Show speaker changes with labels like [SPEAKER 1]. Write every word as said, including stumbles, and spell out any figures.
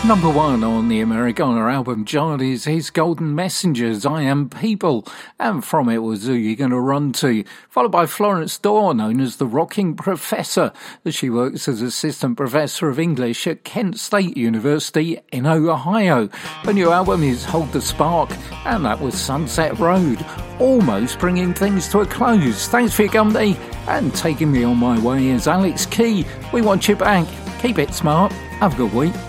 [SPEAKER 1] Number one on the Americana album chart is his Golden Messengers, I Am People, and from it was Who You Gonna Run To, followed by Florence Dorr, known as the Rocking Professor, as she works as Assistant Professor of English at Kent State University in Ohio. Her new album is Hold the Spark, and that was Sunset Road, almost bringing things to a close. Thanks for your company, and taking me on my way is Alex Key. We want you back. Keep it smart. Have a good week.